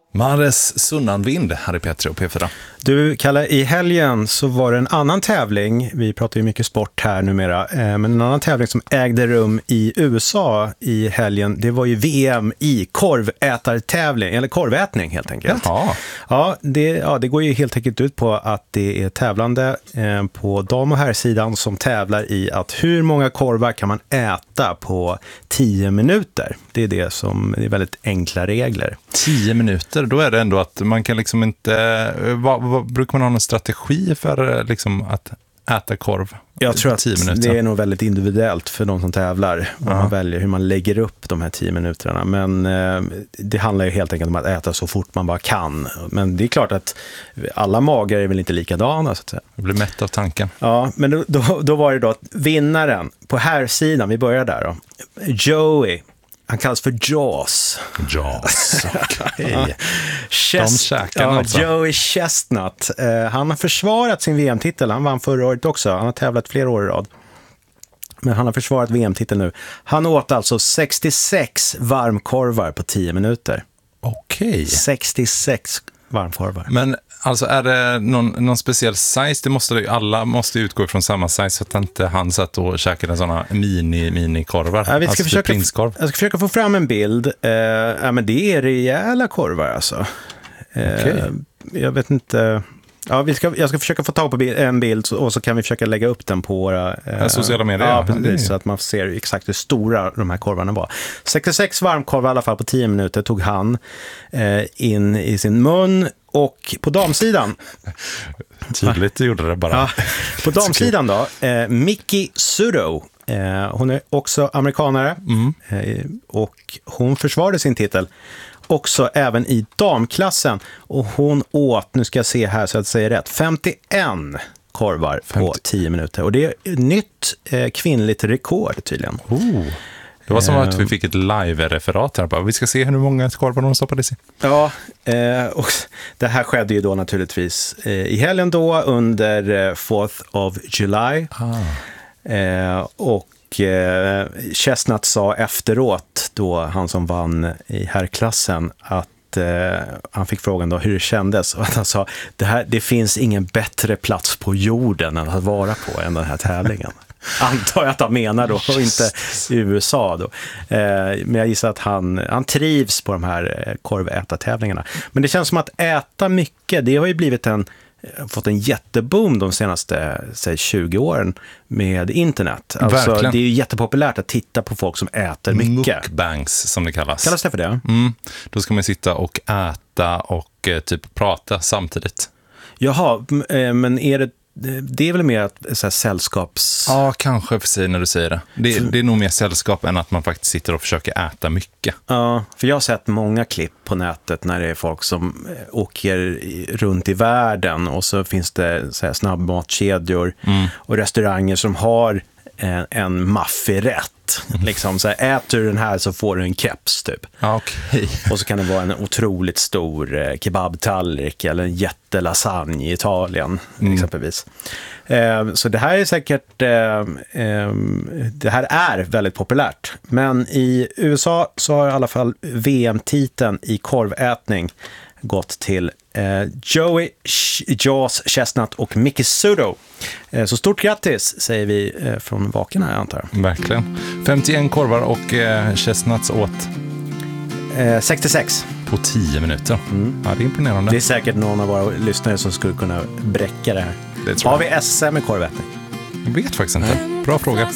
Mares Sunnanvind här i P3 och P4. Du, Kalle, i helgen så var det en annan tävling. Vi pratar ju mycket sport här numera. Men en annan tävling som ägde rum i USA i helgen, det var ju VM i korvätartävling, eller korvätning helt enkelt. Jaha. Ja, det går ju helt enkelt ut på att det är tävlande på dam- och herrsidan som tävlar i att hur många korvar kan man äta på 10 minuter. Det är det som är väldigt enkla regler. 10 minuter, då är det ändå att man kan liksom inte... brukar man ha någon strategi för liksom att äta korv? Jag tror att 10 minuter? Det är nog väldigt individuellt för de som tävlar. Vad man väljer, hur man lägger upp de här 10 minuterna. Men det handlar ju helt enkelt om att äta så fort man bara kan. Men det är klart att alla magar är väl inte likadana, så att säga. Jag blir mätt av tanken. Ja, men då var det då att vinnaren på här sidan, vi börjar där då. Joey. Han kallas för Jaws. Jaws, okej. Alltså. Joey Chestnut. Han har försvarat sin VM-titel. Han vann förra året också. Han har tävlat flera år i rad. Men han har försvarat VM-titeln nu. Han åt alltså 66 varmkorvar på 10 minuter. Okej. 66 varmkorvar. Men alltså är det någon speciell size? Alla måste utgå från samma size så att inte han satt och käkade sådana mini-korvar. Ja, jag ska försöka få fram en bild. Men det är rejäla korvar alltså. Jag vet inte... Ja, jag ska försöka få tag på en bild och så kan vi försöka lägga upp den på våra sociala medier. Ja, precis, så att man ser exakt hur stora de här korvarna var. 66 varmkorvar i alla fall på 10 minuter tog han in i sin mun. Och på damsidan... Tydligt du gjorde det bara. Ja, på damsidan då, Miki Sudo. Hon är också amerikanare och hon försvarade sin titel också även i damklassen, och hon åt, nu ska jag se här så att jag säger rätt, 51 korvar på 10 minuter, och det är nytt kvinnligt rekord tydligen. Det var som att vi fick ett live-referat här. Vi ska se hur många korvar de stoppade sig. Ja, och det här skedde ju då naturligtvis i helgen då under 4th of July. Och Chestnut sa efteråt då, han som vann i herrklassen, att han fick frågan då hur det kändes, och att han sa det finns ingen bättre plats på jorden än att vara på än den här tävlingen. Antar jag att han menar då, och inte i USA då. Men jag gissar att han trivs på de här korvätartävlingarna. Men det känns som att äta mycket, det har ju blivit fått en jätteboom de senaste 20 åren med internet. Alltså, det är ju jättepopulärt att titta på folk som äter mycket. Mukbangs som det kallas. Kallas det för det? Då ska man sitta och äta och typ prata samtidigt. Jaha, men det är väl mer så här sällskaps... Ja, kanske för sig när du säger det. Det är nog mer sällskap än att man faktiskt sitter och försöker äta mycket. Ja, för jag har sett många klipp på nätet när det är folk som åker runt i världen, och så finns det så här snabbmatkedjor och restauranger som har en maffig rätt. Liksom så här, äter du den här så får du en keps typ. Okay. Och så kan det vara en otroligt stor kebabtallrik eller en jättelasagne i Italien exempelvis. Så det här är säkert det här är väldigt populärt. Men i USA så har i alla fall VM-titeln i korvätning gått till Joey Jaws Chestnut och Miki Sudo. Så stort grattis säger vi från Vaken här, antar jag. Verkligen. 51 korvar och Chestnuts åt 66 på 10 minuter. Ja, det är imponerande. Det är säkert någon av våra lyssnare som skulle kunna bräcka det här. Har vi SM i korvätning? Jag vet faktiskt inte. Bra fråga.